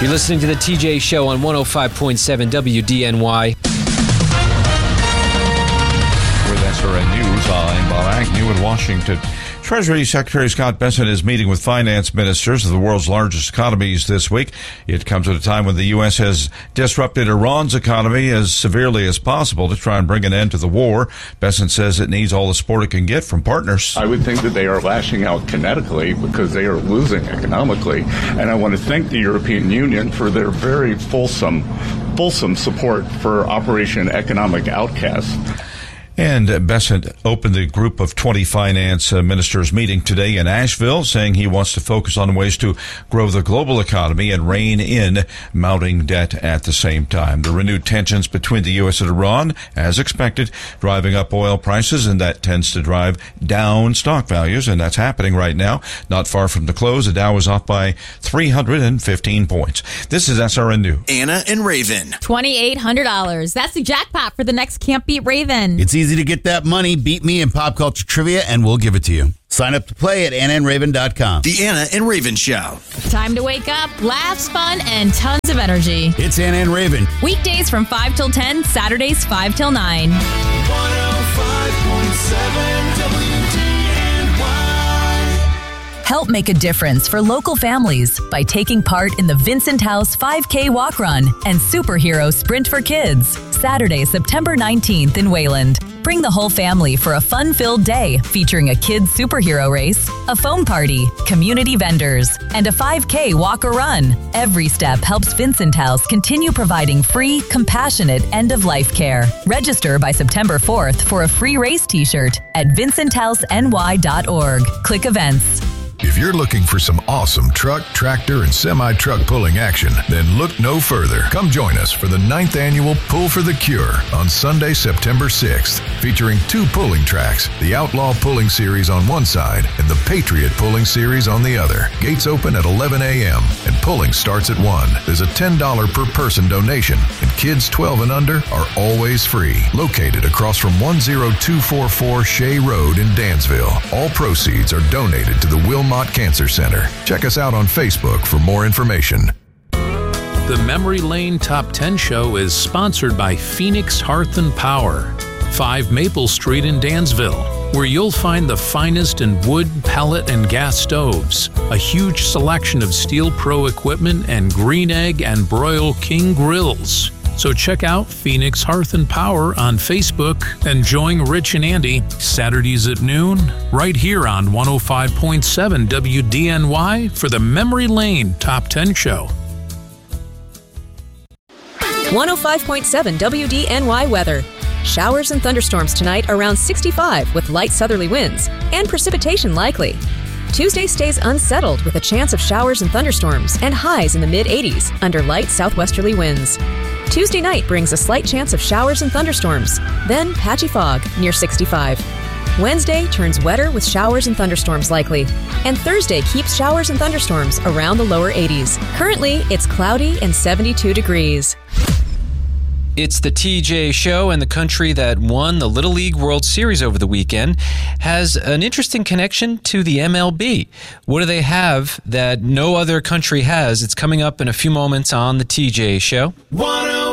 You're listening to the TJ Show on 105.7 WDNY. With SRN News, I'm Bob Agnew in Washington. Treasury Secretary Scott Bessent is meeting with finance ministers of the world's largest economies this week. It comes at a time when the U.S. has disrupted Iran's economy as severely as possible to try and bring an end to the war. Bessent says it needs all the support it can get from partners. I would think that they are lashing out kinetically because they are losing economically. And I want to thank the European Union for their very fulsome support for Operation Economic Outcast. And Bessent opened the group of 20 finance ministers meeting today in Asheville, saying he wants to focus on ways to grow the global economy and rein in mounting debt at the same time. The renewed tensions between the U.S. and Iran, as expected, driving up oil prices, and that tends to drive down stock values, and that's happening right now. Not far from the close, the Dow was off by 315 points. This is SRN News. Anna and Raven. $2,800. That's the jackpot for the next Can't Beat Raven. It's easy to get that money. Beat me in pop culture trivia, and we'll give it to you. Sign up to play at AnnaandRaven.com. The Anna and Raven Show. Time to wake up, laughs, fun, and tons of energy. It's Anna and Raven. Weekdays from 5 till 10, Saturdays 5 till 9. 105.7 Help make a difference for local families by taking part in the Vincent House 5K Walk Run and Superhero Sprint for Kids, Saturday, September 19th in Wayland. Bring the whole family for a fun-filled day featuring a kids' superhero race, a foam party, community vendors, and a 5K walk or run. Every step helps Vincent House continue providing free, compassionate end-of-life care. Register by September 4th for a free race t-shirt at vincenthouseny.org. Click events. If you're looking for some awesome truck, tractor, and semi-truck pulling action, then look no further. Come join us for the 9th annual Pull for the Cure on Sunday, September 6th, featuring 2 pulling tracks, the Outlaw Pulling Series on one side and the Patriot Pulling Series on the other. Gates open at 11 a.m. and pulling starts at 1. There's a $10 per person donation, and kids 12 and under are always free. Located across from 10244 Shea Road in Dansville. All proceeds are donated to the Wilmot Cancer Center. Check us out on Facebook for more information. The Memory Lane Top 10 Show is sponsored by Phoenix Hearth and Power, 5 Maple Street in Dansville, where you'll find the finest in wood, pellet, and gas stoves, a huge selection of Steel Pro equipment, and Green Egg and Broil King grills. So check out Phoenix Hearth and Power on Facebook and join Rich and Andy Saturdays at noon right here on 105.7 WDNY for the Memory Lane Top 10 Show. 105.7 WDNY weather. Showers and thunderstorms tonight around 65 with light southerly winds and precipitation likely. Tuesday stays unsettled with a chance of showers and thunderstorms and highs in the mid-80s under light southwesterly winds. Tuesday night brings a slight chance of showers and thunderstorms, then patchy fog near 65. Wednesday turns wetter with showers and thunderstorms likely, and Thursday keeps showers and thunderstorms around the lower 80s. Currently, it's cloudy and 72 degrees. It's the TJ Show, and the country that won the Little League World Series over the weekend has an interesting connection to the MLB. What do they have that no other country has? It's coming up in a few moments on the TJ Show.